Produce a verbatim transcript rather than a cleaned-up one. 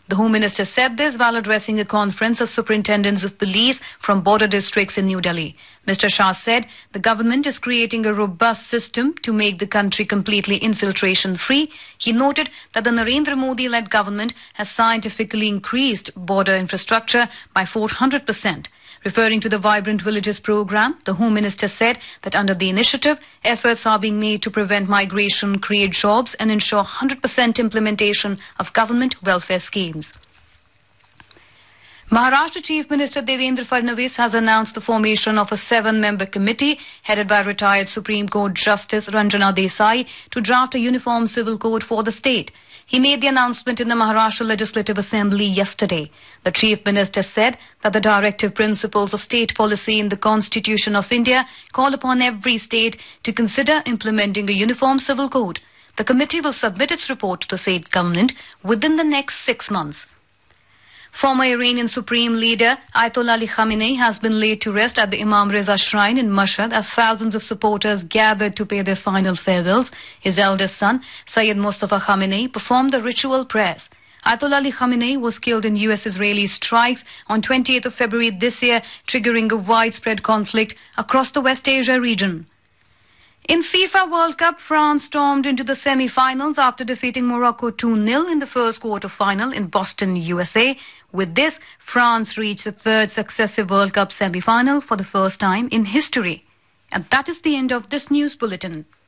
The Home Minister said this while addressing a conference of superintendents of police from border districts in New Delhi. Mister Shah said the government is creating a robust system to make the country completely infiltration-free. He noted that the Narendra Modi-led government has scientifically increased border infrastructure by four hundred percent. Referring to the Vibrant Villages program, the Home Minister said that under the initiative, efforts are being made to prevent migration, create jobs and ensure one hundred percent implementation of government welfare schemes. Maharashtra Chief Minister Devendra Fadnavis has announced the formation of a seven-member committee headed by retired Supreme Court Justice Ranjana Desai to draft a uniform civil code for the state. He made the announcement in the Maharashtra Legislative Assembly yesterday. The Chief Minister said that the directive principles of state policy in the Constitution of India call upon every state to consider implementing a uniform civil code. The committee will submit its report to the state government within the next six months. Former Iranian Supreme Leader Ayatollah Ali Khamenei has been laid to rest at the Imam Reza Shrine in Mashhad as thousands of supporters gathered to pay their final farewells. His eldest son, Sayyid Mustafa Khamenei, performed the ritual prayers. Ayatollah Ali Khamenei was killed in U S-Israeli strikes on twenty-eighth of February this year, triggering a widespread conflict across the West Asia region. In FIFA World Cup, France stormed into the semi-finals after defeating Morocco two nil in the first quarter-final in Boston, U S A. With this, France reached the third successive World Cup semi-final for the first time in history. And that is the end of this news bulletin.